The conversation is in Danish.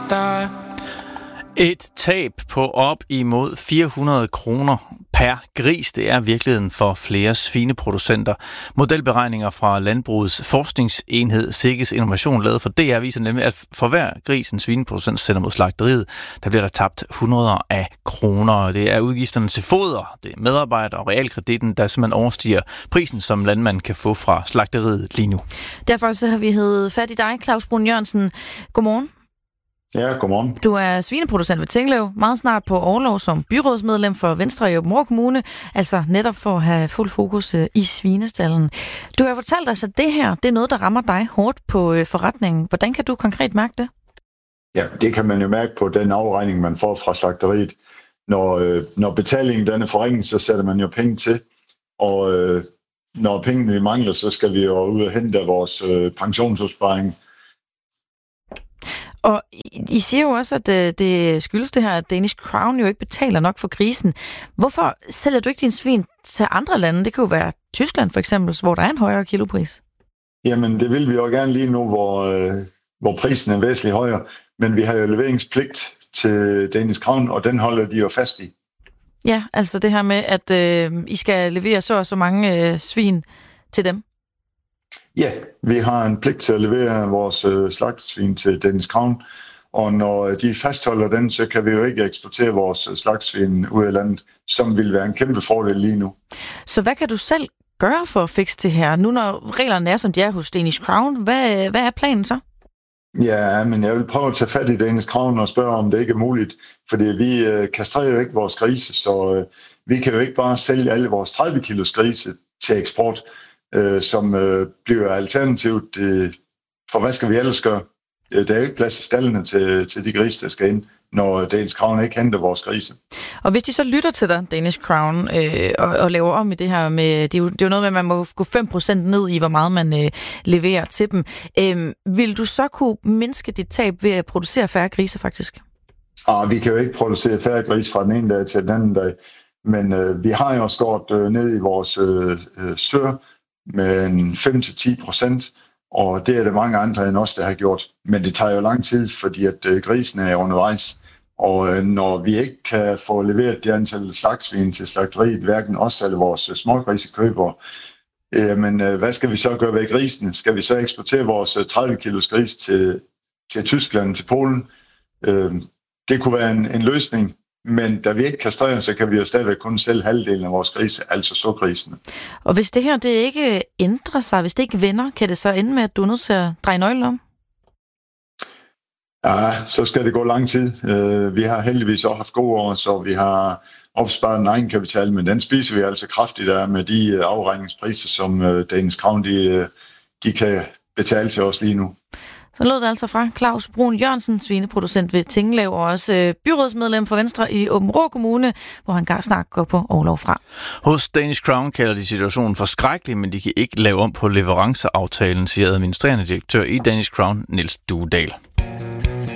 that. Et tab på op imod 400 kroner per gris, det er virkeligheden for flere svineproducenter. Modelberegninger fra Landbrugets Forskningsenhed Sikkes Innovation lavet for DR viser nemlig, at for hver gris en svineproducent sender mod slagteriet, der bliver der tabt hundreder af kroner. Det er udgifterne til foder, det er medarbejdere og realkreditten, der simpelthen overstiger prisen, som landmanden kan få fra slagteriet lige nu. Derfor så har vi hævet fat i dig, Claus Brun Jørgensen. Godmorgen. Ja, godmorgen. Du er svineproducent ved Tinglev, meget snart på orlov som byrådsmedlem for Venstre i Aabenraa Kommune, altså netop for at have fuld fokus i svinestallen. Du har fortalt os, at det her, det er noget, der rammer dig hårdt på forretningen. Hvordan kan du konkret mærke det? Ja, det kan man jo mærke på den afregning, man får fra slagteriet. Når betalingen den er forringet, så sætter man jo penge til, og når pengene mangler, så skal vi jo ud og hente vores pensionsopsparing. Og I siger jo også, at det skyldes det her, at Danish Crown jo ikke betaler nok for grisen. Hvorfor sælger du ikke din svin til andre lande? Det kan jo være Tyskland for eksempel, hvor der er en højere kilopris. Jamen, det vil vi jo gerne lige nu, hvor prisen er væsentligt højere. Men vi har jo leveringspligt til Danish Crown, og den holder de jo fast i. Ja, altså det her med, at I skal levere så og så mange svin til dem. Ja, vi har en pligt til at levere vores slagtesvin til Danish Crown, og når de fastholder den, så kan vi jo ikke eksportere vores slagtesvin ud af landet, som vil være en kæmpe fordel lige nu. Så hvad kan du selv gøre for at fikse det her? Nu når reglerne er, som de er hos Danish Crown, hvad er planen så? Ja, men jeg vil prøve at tage fat i Danish Crown og spørge, om det ikke er muligt, fordi vi kastrerer jo ikke vores grise, så vi kan jo ikke bare sælge alle vores 30 kilos grise til eksport, som bliver alternativet. For hvad skal vi ellers gøre? Der er ikke plads i stallene til de grise, der skal ind, når Danish Crown ikke henter vores grise. Og hvis de så lytter til dig, Danish Crown, og laver om i det her med, det er jo noget med, at man må gå 5% ned i, hvor meget man leverer til dem. Vil du så kunne mindske dit tab ved at producere færre grise, faktisk? Vi kan jo ikke producere færre grise fra den ene dag til den anden dag, men vi har jo skåret ned i vores sør med 5-10%, og det er der mange andre end os, der har gjort. Men det tager jo lang tid, fordi at grisen er undervejs. Og når vi ikke kan få leveret det antal slagtsvin til slagteriet, hverken os eller vores smågrisekøbere, men hvad skal vi så gøre ved grisen? Skal vi så eksportere vores 30 kilos gris til Tyskland, til Polen? Det kunne være en løsning. Men da vi ikke kastrerer, så kan vi jo stadigvæk kun sælge halvdelen af vores grise, altså sågrisene. Og hvis det her det ikke ændrer sig, hvis det ikke vender, kan det så ende med, at du er nødt til at dreje nøglen om? Ja, så skal det gå lang tid. Vi har heldigvis også haft gode år, så vi har opsparet en egenkapital, men den spiser vi altså kraftigt af med de afregningspriser, som Danish Crown de kan betale til os lige nu. Så lød det altså fra Claus Brun Jørgensen, svineproducent ved Tinglev, og også byrådsmedlem for Venstre i Aabenraa Kommune, hvor han snart går på orlov fra. Hos Danish Crown kalder de situationen forskrækkelig, men de kan ikke lave om på leveranceaftalen, siger administrerende direktør i Danish Crown, Niels Duedal.